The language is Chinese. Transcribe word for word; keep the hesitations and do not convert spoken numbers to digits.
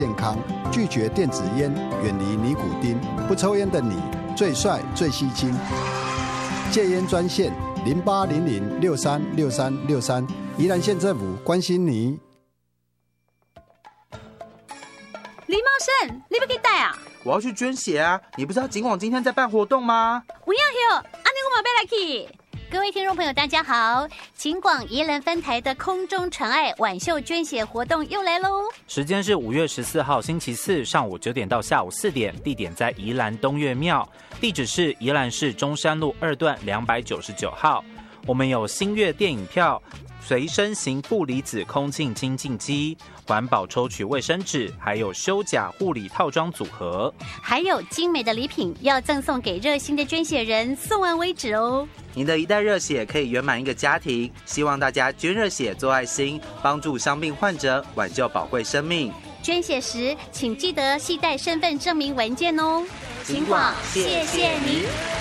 健康，拒绝电子烟，远离尼古丁，不抽烟的你最帅最吸睛。戒烟专线零八零零六三六三六三，宜兰县政府关心你。 李茂盛，你要去带啊？ 我要去捐血啊！你不知道警广今天在办活动吗？ 不要哟，安尼我嘛要来去。各位听众朋友，大家好！警广宜兰分台的空中传爱晚秀捐血活动又来喽！ 时间是五月十四号星期四上午九点到下午四点，地点在宜兰东岳庙，地址是宜兰市中山路二段两百九十九号。我们有新月电影票、随身型负离子空气清净机、环保抽取卫生纸，还有修甲护理套装组合， 还有精美的礼品要赠送给热心的捐血人，送完为止哦。 您的一袋热血可以圆满一个家庭，希望大家捐热血做爱心，帮助伤病患者，挽救宝贵生命。 捐血时请记得携带身份证明文件哦。 警广，谢谢你。